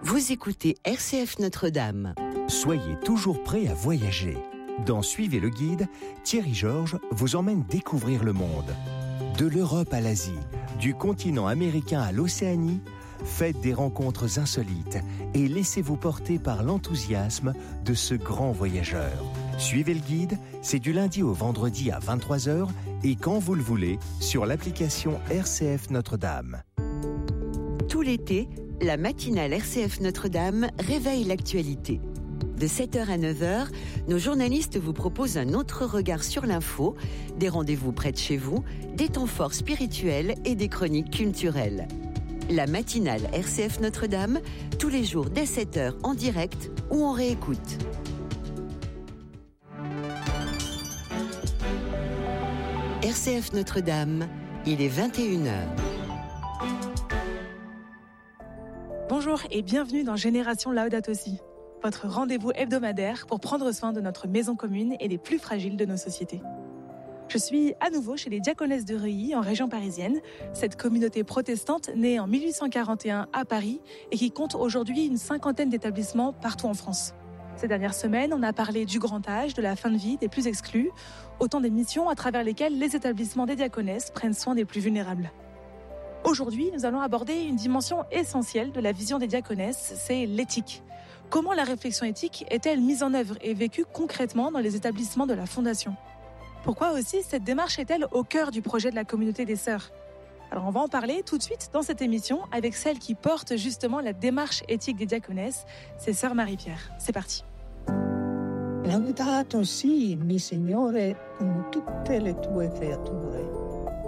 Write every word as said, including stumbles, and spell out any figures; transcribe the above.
Vous écoutez R C F Notre-Dame. Soyez toujours prêts à voyager. Dans Suivez le guide, Thierry Georges vous emmène découvrir le monde. De l'Europe à l'Asie, du continent américain à l'Océanie, faites des rencontres insolites et laissez-vous porter par l'enthousiasme de ce grand voyageur. Suivez le guide, c'est du lundi au vendredi à vingt-trois heures et quand vous le voulez sur l'application R C F Notre-Dame. Tout l'été, la matinale R C F Notre-Dame réveille l'actualité. De sept heures à neuf heures, nos journalistes vous proposent un autre regard sur l'info, des rendez-vous près de chez vous, des temps forts spirituels et des chroniques culturelles. La matinale R C F Notre-Dame, tous les jours dès sept heures en direct ou en réécoute. R C F Notre-Dame, il est vingt et une heures. Bonjour et bienvenue dans Génération Laudato Si, votre rendez-vous hebdomadaire pour prendre soin de notre maison commune et des plus fragiles de nos sociétés. Je suis à nouveau chez les Diaconesses de Reuilly en région parisienne, cette communauté protestante née en mille huit cent quarante et un à Paris et qui compte aujourd'hui une cinquantaine d'établissements partout en France. Ces dernières semaines, on a parlé du grand âge, de la fin de vie des plus exclus, autant des missions à travers lesquelles les établissements des Diaconesses prennent soin des plus vulnérables. Aujourd'hui, nous allons aborder une dimension essentielle de la vision des Diaconesses, c'est l'éthique. Comment la réflexion éthique est-elle mise en œuvre et vécue concrètement dans les établissements de la Fondation ? Pourquoi aussi cette démarche est-elle au cœur du projet de la communauté des sœurs ? Alors on va en parler tout de suite dans cette émission avec celle qui porte justement la démarche éthique des Diaconesses, c'est sœur Marie-Pierre. C'est parti. Laudato si, mi Signore, con tutte le tue creature.